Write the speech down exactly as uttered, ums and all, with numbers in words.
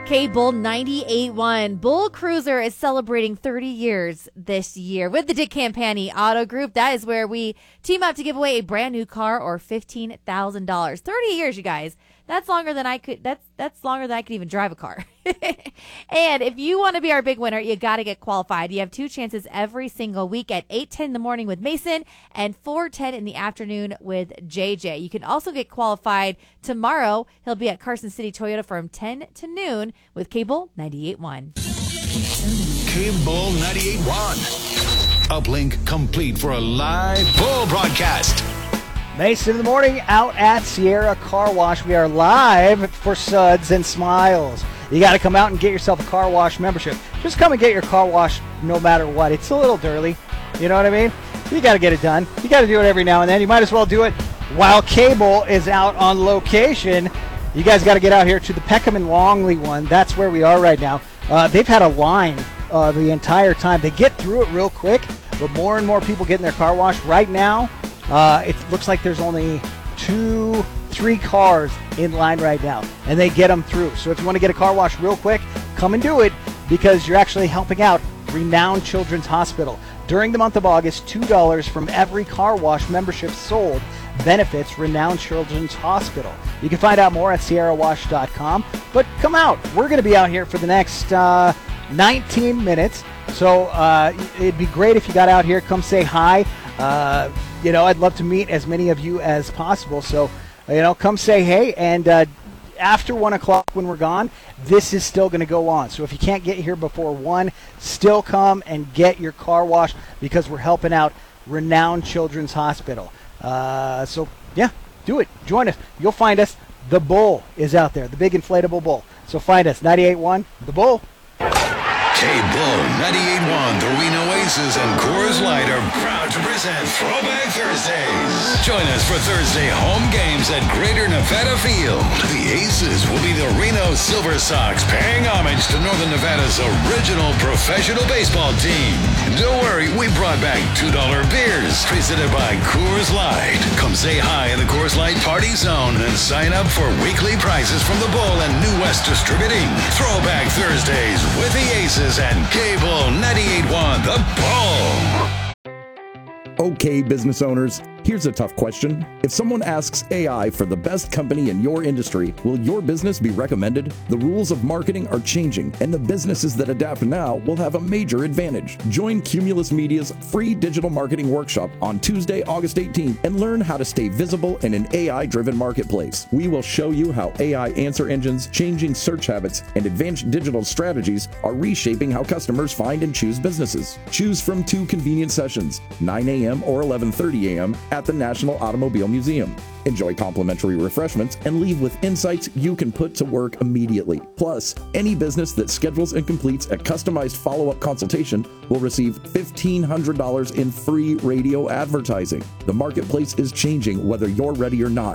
K-Bull ninety-eight point one. Bull Cruiser is celebrating thirty years this year with the Dick Campani Auto Group. That is where we team up to give away a brand new car or fifteen thousand dollars. thirty years, you guys. That's longer than I could. That's that's longer than I could even drive a car. And if you want to be our big winner, you got to get qualified. You have two chances every single week at eight ten in the morning with Mason and four ten in the afternoon with J J. You can also get qualified tomorrow. He'll be at Carson City Toyota from ten to noon with K-Bull ninety-eight point one. K-Bull ninety-eight point one. Uplink complete for a live Bull broadcast. Mason in the morning out at Sierra Car Wash. We are live for Suds and Smiles. You got to come out and get yourself a car wash membership. Just come and get your car wash no matter what. It's a little dirty. You know what I mean? You got to get it done. You got to do it every now and then. You might as well do it while K-Bull is out on location. You guys got to get out here to the Peckham and Longley one. That's where we are right now. Uh, they've had a line uh, the entire time. They get through it real quick, but more and more people getting their car washed right now. Uh, it looks like there's only two, three cars in line right now, and they get them through. So if you want to get a car wash real quick, come and do it because you're actually helping out Renowned Children's Hospital. During the month of August, two dollars from every car wash membership sold benefits Renowned Children's Hospital. You can find out more at sierra wash dot com, but come out. We're going to be out here for the next uh, nineteen minutes, so uh, it'd be great if you got out here. Come say hi. Uh, you know, I'd love to meet as many of you as possible. So, you know, come say hey. And uh, after one o'clock when we're gone, this is still going to go on. So if you can't get here before one, still come and get your car washed because we're helping out Renowned Children's Hospital. Uh, so, yeah, do it. Join us. You'll find us. The Bull is out there, the big inflatable bull. So find us, ninety-eight point one, The Bull. K-Bull ninety-eight point one, the Reno Aces and Coors Light are proud to present Throwback Thursdays. Join us for Thursday home games at Greater Nevada Field. The Aces will be the Reno Silver Sox, paying homage to Northern Nevada's original professional baseball team. Don't worry, we brought back two dollar beers presented by Coors Light. Come say hi in the Coors Light Party Zone and sign up for weekly prizes from the Bull and New West Distributing. Throwback Thursdays with the Aces and K-Bull ninety-eight point one, The Bull. Okay, business owners, here's a tough question. If someone asks A I for the best company in your industry, will your business be recommended? The rules of marketing are changing, and the businesses that adapt now will have a major advantage. Join Cumulus Media's free digital marketing workshop on Tuesday, August eighteenth, and learn how to stay visible in an A I-driven marketplace. We will show you how A I answer engines, changing search habits, and advanced digital strategies are reshaping how customers find and choose businesses. Choose from two convenient sessions, nine a.m. or eleven thirty a.m. at the National Automobile Museum. Enjoy complimentary refreshments and leave with insights you can put to work immediately. Plus, any business that schedules and completes a customized follow-up consultation will receive fifteen hundred dollars in free radio advertising. The marketplace is changing whether you're ready or not.